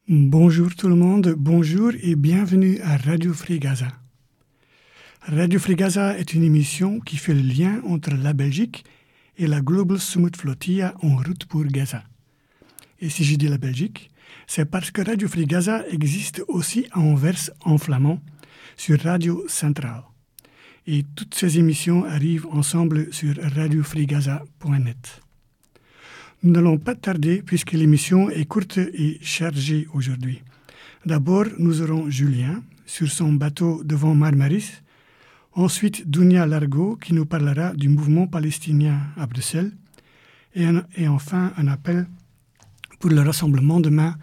Bonjour tout le monde, bonjour et bienvenue à Radio Free Gaza. Radio Free Gaza est une émission qui fait le lien entre la Belgique et la Global Summit Flotilla en route pour Gaza. Et si je dis la Belgique, c'est parce que Radio Free Gaza existe aussi à Anvers en flamand sur Radio Centrale. Et toutes ces émissions arrivent ensemble sur radiofreegaza.net. Nous n'allons pas tarder puisque l'émission est courte et chargée aujourd'hui. D'abord, nous aurons Julien sur son bateau devant Marmaris. Ensuite, Dounia Largo qui nous parlera du mouvement palestinien à Bruxelles. Et enfin, un appel pour le rassemblement demain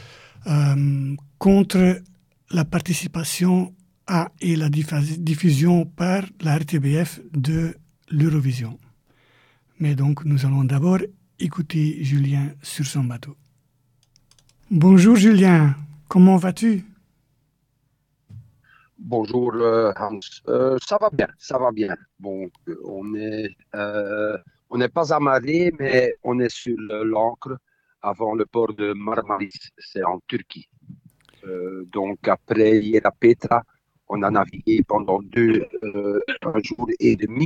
contre la participation à et la diffusion par la RTBF de l'Eurovision. Mais donc, nous allons d'abord écouter Julien sur son bateau. Bonjour Julien, comment vas-tu? Bonjour Hans, ça va bien. Bon, on n'est pas amarré, mais on est sur l'ancre avant le port de Marmaris, c'est en Turquie. Donc après hier à Petra, on a navigué pendant un jour et demi.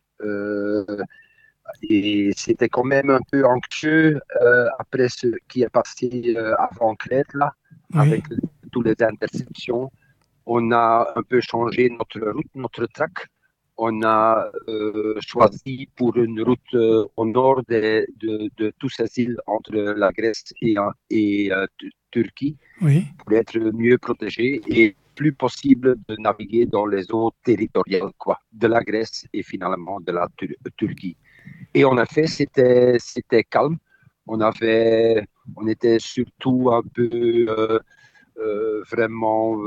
Et c'était quand même un peu anxieux après ce qui est passé avant Crète, là, Oui. avec toutes les interceptions. On a un peu changé notre route, notre track. On a choisi pour une route au nord de tous ces îles entre la Grèce et Turquie, Oui. pour être mieux protégé et plus possible de naviguer dans les eaux territoriales de la Grèce et finalement de la Turquie. Et en effet, c'était calme. On était surtout un peu vraiment,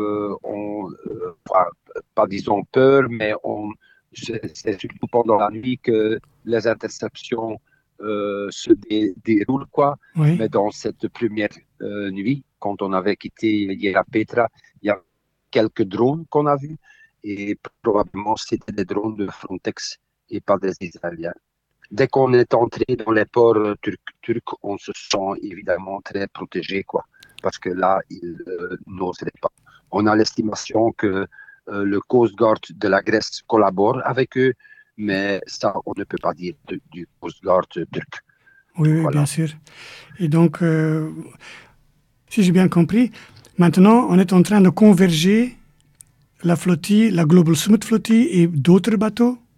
pas disons peur, mais c'est surtout pendant la nuit que les interceptions se déroulent, Oui. Mais dans cette première nuit, quand on avait quitté hier à Petra, il y a quelques drones qu'on a vus et probablement c'était des drones de Frontex et pas des Israéliens. Dès qu'on est entré dans les ports turcs, on se sent évidemment très protégé, parce que là, ils n'oseraient pas. On a l'estimation que le Coast Guard de la Grèce collabore avec eux, mais ça, on ne peut pas dire du Coast Guard turc. Oui, Voilà. bien sûr. Et donc, si j'ai bien compris, maintenant, on est en train de converger la flottille, la Global Summit Flottille et d'autres bateaux